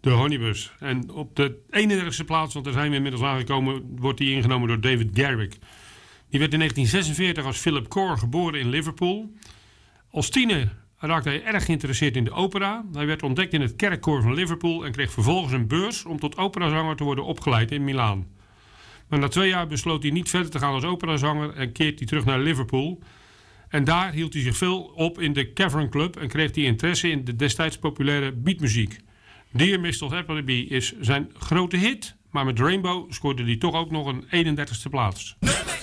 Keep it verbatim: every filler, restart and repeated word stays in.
De Honeybus. En op de eenendertigste plaats, want daar zijn we inmiddels aangekomen, wordt die ingenomen door David Garrick. Die werd in negentien zesenveertig als Philip Core geboren in Liverpool. Als tiener raakte hij erg geïnteresseerd in de opera. Hij werd ontdekt in het kerkkoor van Liverpool en kreeg vervolgens een beurs om tot operazanger te worden opgeleid in Milaan. Maar na twee jaar besloot hij niet verder te gaan als operazanger en keert hij terug naar Liverpool. En daar hield hij zich veel op in de Cavern Club en kreeg hij interesse in de destijds populaire beatmuziek. Dear mister Appleby is zijn grote hit, maar met Rainbow scoorde hij toch ook nog een eenendertigste plaats.